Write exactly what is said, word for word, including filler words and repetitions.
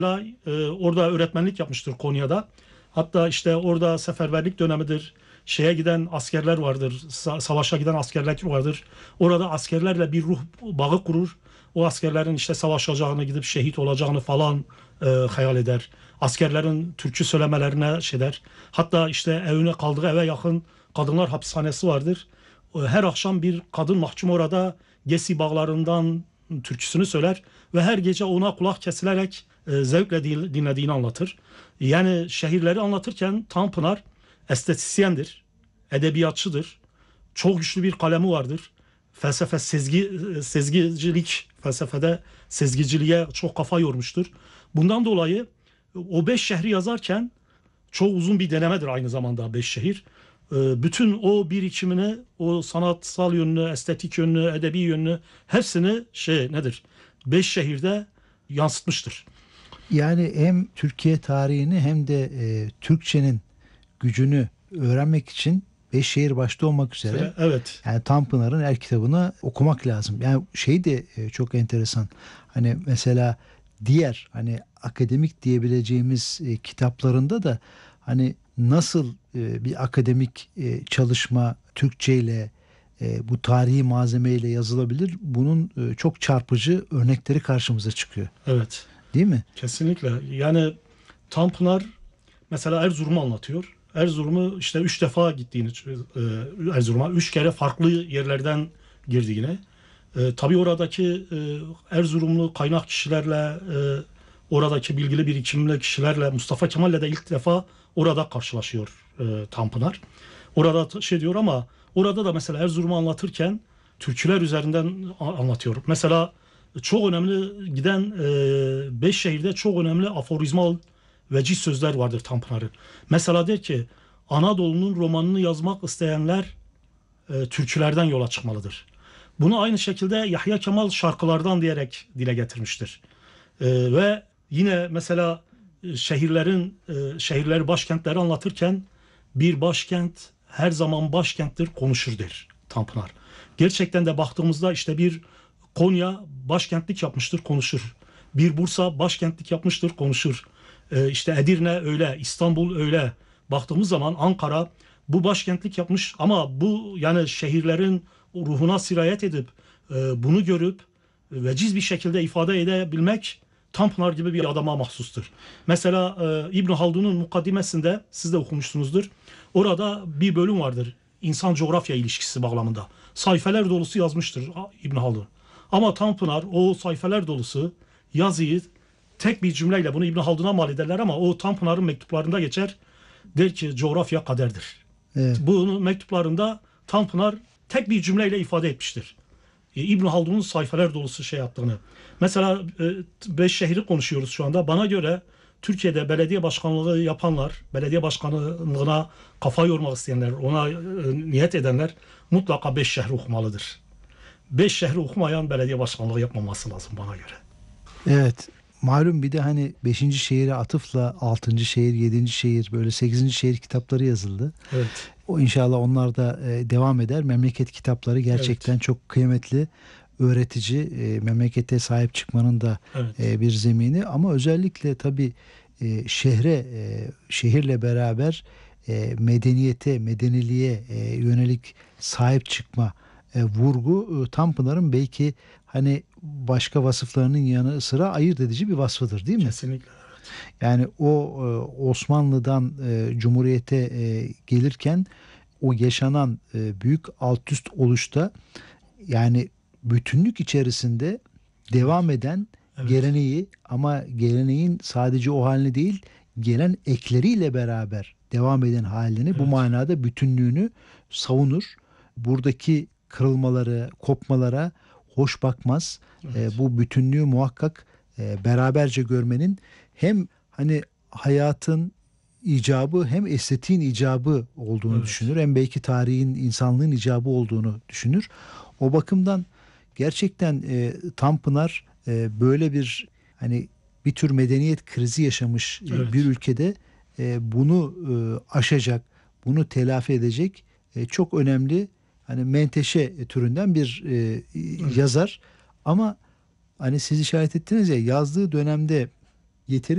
e, orada öğretmenlik yapmıştır Konya'da. Hatta işte orada seferberlik dönemidir. Şeye giden askerler vardır. sa- Savaşa giden askerler vardır. Orada askerlerle bir ruh bağı kurur. O askerlerin işte savaşacağını, gidip şehit olacağını falan e, hayal eder. Askerlerin türkü söylemelerine şey der. Hatta işte evine kaldığı eve yakın kadınlar hapishanesi vardır. E, Her akşam bir kadın mahkum orada Gesi bağlarından türküsünü söyler ve her gece ona kulak kesilerek e, zevkle dinlediğini anlatır. Yani şehirleri anlatırken Tanpınar estetisyendir, edebiyatçıdır, çok güçlü bir kalemi vardır. Felsefe, sezgi, e, sezgicilik, felsefede sezgiciliğe çok kafa yormuştur. Bundan dolayı o beş şehri yazarken çok uzun bir denemedir aynı zamanda beş şehir. Ee, Bütün o birikimini, o sanatsal yönünü, estetik yönünü, edebi yönünü hepsini şey nedir? Beş şehirde yansıtmıştır. Yani hem Türkiye tarihini hem de e, Türkçenin gücünü öğrenmek için Beşşehir başta olmak üzere Evet, yani Tanpınar'ın her kitabını okumak lazım. Yani şey de e, çok enteresan. Hani mesela diğer hani akademik diyebileceğimiz e, kitaplarında da hani nasıl e, bir akademik e, çalışma Türkçe ile e, bu tarihi malzemeyle yazılabilir? Bunun e, çok çarpıcı örnekleri karşımıza çıkıyor. evet. Değil mi? Kesinlikle. Yani Tanpınar mesela Erzurum'u anlatıyor. Erzurum'u işte üç defa gittiğini, e, Erzurum'a üç kere farklı yerlerden girdiğini. E, tabii oradaki e, Erzurumlu kaynak kişilerle, e, oradaki bilgili birikimli kişilerle, Mustafa Kemal'le de ilk defa orada karşılaşıyor e, Tanpınar. Orada t- şey diyor ama orada da mesela Erzurum'u anlatırken türküler üzerinden a- anlatıyor. Mesela çok önemli giden e, beş şehirde çok önemli aforizmal veciz sözler vardır Tanpınar'ın. Mesela der ki Anadolu'nun romanını yazmak isteyenler e, türkülerden yola çıkmalıdır. Bunu aynı şekilde Yahya Kemal şarkılardan diyerek dile getirmiştir. E, ve yine mesela e, şehirlerin e, şehirleri başkentleri anlatırken bir başkent her zaman başkenttir konuşur der Tanpınar. Gerçekten de baktığımızda işte bir Konya başkentlik yapmıştır konuşur. Bir Bursa başkentlik yapmıştır konuşur. E, işte Edirne öyle, İstanbul öyle. Baktığımız zaman Ankara bu başkentlik yapmış ama bu yani şehirlerin ruhuna sirayet edip e, bunu görüp e, veciz bir şekilde ifade edebilmek Tanpınar gibi bir adama mahsustur. Mesela e, İbn Haldun'un mukaddimesinde siz de okumuşsunuzdur. Orada bir bölüm vardır. İnsan coğrafya ilişkisi bağlamında. Sayfeler dolusu yazmıştır İbn Haldun. Ama Tanpınar o sayfeler dolusu yazıyı tek bir cümleyle bunu İbn Haldun'a mal ederler ama o Tanpınar'ın mektuplarında geçer. Der ki coğrafya kaderdir. Evet. Bunu mektuplarında Tanpınar tek bir cümleyle ifade etmiştir. E, İbn Haldun'un sayfeler dolusu şey yaptığını. Mesela e, beş şehri konuşuyoruz şu anda. Bana göre Türkiye'de belediye başkanlığı yapanlar, belediye başkanlığına kafa yormak isteyenler, ona e, niyet edenler mutlaka beş şehri okumalıdır. Beş şehri okumayan belediye başkanlığı yapmaması lazım bana göre. Evet. Malum bir de hani beşinci şehire atıfla altıncı şehir, yedinci şehir böyle sekizinci şehir kitapları yazıldı. Evet, O inşallah onlar da e, devam eder. Memleket kitapları evet, gerçekten çok kıymetli, öğretici, e, memlekete sahip çıkmanın da evet, e, bir zemini. Ama özellikle tabii e, şehre, e, şehirle beraber e, medeniyete, medeniliğe e, yönelik sahip çıkma e, vurgu e, Tanpınar'ın belki hani başka vasıflarının yanı sıra ayırt edici bir vasfıdır, değil mi? kesinlikle. Yani o e, Osmanlı'dan e, Cumhuriyete e, gelirken o yaşanan e, büyük alt üst oluşta yani bütünlük içerisinde Evet, devam eden evet, geleneği ama geleneğin sadece o halini değil gelen ekleriyle beraber devam eden halini bu evet, manada bütünlüğünü savunur. Buradaki kırılmaları, kopmalara hoş bakmaz. E, evet, bu bütünlüğü muhakkak e, beraberce görmenin hem hani hayatın icabı hem estetiğin icabı olduğunu evet, düşünür. Hem belki tarihin, insanlığın icabı olduğunu düşünür. O bakımdan gerçekten e, Tanpınar e, böyle bir hani bir tür medeniyet krizi yaşamış e, bir evet, ülkede e, bunu e, aşacak, bunu telafi edecek e, çok önemli hani menteşe türünden bir e, evet. yazar. Ama hani siz işaret ettiniz ya yazdığı dönemde yeteri